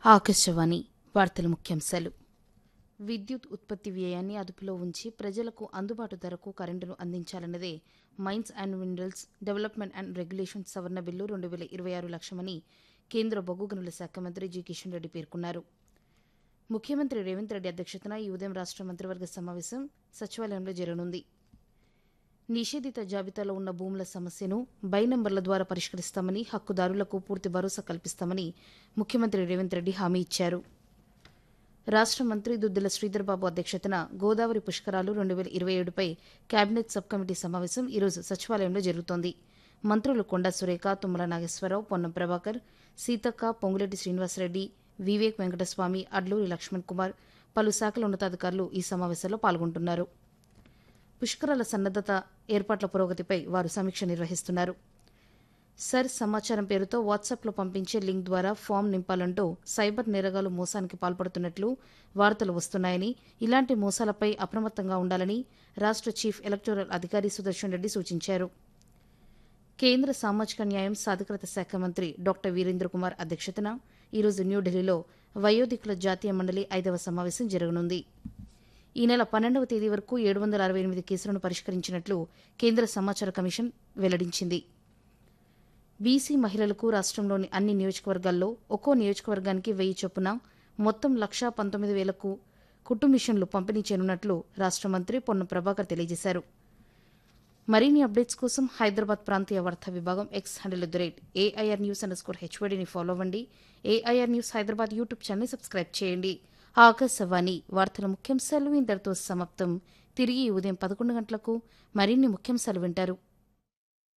ఆకాశవాణి వార్తల ముఖ్యాంశాలు. విద్యుత్ ఉత్పత్తి వ్యయాన్ని అదుపులో ఉంచి ప్రజలకు అందుబాటు ధరకు కరెంటును అందించాలన్నదే mines and minerals development and regulation సవరణ బిల్లు 2026 లక్ష్యమని కేంద్ర బొగ్గు గనుల శాఖ మంత్రి జి. కిషన్ రెడ్డి పేర్కొన్నారు. ముఖ్యమంత్రి రేవంత్ రెడ్డి అధ్యక్షతన ఈ ఉదయం రాష్ట్ర మంత్రివర్గ సమావేశం సచివాలయంలో జరగనుంది. నిషేధిత జాబితాలో ఉన్న భూముల సమస్యను బై నంబర్ల ద్వారా పరిష్కరిస్తామని, హక్కుదారులకు పూర్తి భరోసా కల్పిస్తామని ముఖ్యమంత్రి రేవంత్ రెడ్డి హామీ ఇచ్చారు. రాష్ట్ర మంత్రి దుద్దిల శ్రీధర్బాబు అధ్యక్షతన గోదావరి పుష్కరాలు 2027పై కేబినెట్ సబ్ కమిటీ సమావేశం ఈరోజు సచివాలయంలో జరుగుతోంది. మంత్రులు కొండా సురేఖ, తుమ్మల నాగేశ్వరరావు, పొన్నం ప్రభాకర్, సీతక్క, పొంగులేటి శ్రీనివాసరెడ్డి, వివేక్ వెంకటస్వామి, అడ్లూరి లక్ష్మణ్ కుమార్, పలు శాఖల ఉన్నతాధికారులు ఈ సమావేశంలో పాల్గొంటున్నారు. పుష్కరాల సన్నద్దత ఏర్పాట్ల పురోగతిపై వారు సమీక్ష నిర్వహిస్తున్నారు. సర్ సమాచారం పేరుతో వాట్సాప్లో పంపించే లింక్ ద్వారా ఫామ్ నింపాలంటూ సైబర్ నేరగాలు మోసానికి పాల్పడుతున్నట్లు వార్తలు వస్తున్నాయని, ఇలాంటి మోసాలపై అప్రమత్తంగా ఉండాలని రాష్ట్ర చీఫ్ ఎలక్టోరల్ అధికారి సుదర్శన్ రెడ్డి సూచించారు. కేంద్ర సామాజిక న్యాయం సాధికారత శాఖ మంత్రి డాక్టర్ వీరేంద్ర కుమార్ అధ్యక్షతన ఈరోజు న్యూఢిల్లీలో వయోధికుల జాతీయ మండలి 5వ సమావేశం జరగనుంది. ఈ నెల 12వ తేదీ వరకు 768 కేసులను పరిష్కరించినట్లు కేంద్ర సమాచార కమిషన్ వెల్లడించింది. బీసీ మహిళలకు రాష్ట్రంలోని అన్ని నియోజకవర్గాల్లో ఒక్కో నియోజకవర్గానికి 1000 చొప్పున మొత్తం 1,19,000కు కుట్టు మిషన్లు పంపిణీ చేయనున్నట్లు రాష్ట్ర మంత్రి పొన్నం ప్రభాకర్ తెలియజేశారు. మరిన్ని అప్డేట్స్ కోసం హైదరాబాద్ ప్రాంతీయ వార్తా విభాగం ఎక్స్ హ్యాండిల్ @AIRnews_HYDని ఫాలో అవ్వండి. AIR న్యూస్ హైదరాబాద్ యూట్యూబ్ ఛానల్ని సబ్స్క్రైబ్ చేయండి. ఆకాశవాణి వార్తల ముఖ్యాంశాలు ఇంతటితో సమాప్తం. తిరిగి ఉదయం 11 గంటలకు మరిన్ని ముఖ్యాంశాలు వింటారు.